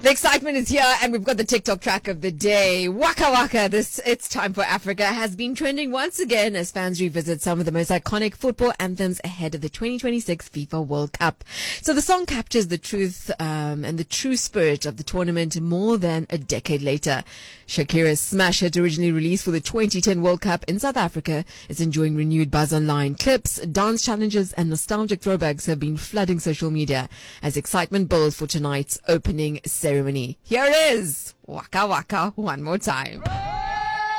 The excitement is here, and we've got the TikTok track of the day. Waka Waka, this It's Time for Africa has been trending once again as fans revisit some of the most iconic football anthems ahead of the 2026 FIFA World Cup. So the song captures the truth and the true spirit of the tournament more than a decade later. Shakira's smash hit, originally released for the 2010 World Cup in South Africa, is enjoying renewed buzz online. Clips, dance challenges, and nostalgic throwbacks have been flooding social media as excitement builds for tonight's opening ceremony. Here it is, Waka Waka, one more time.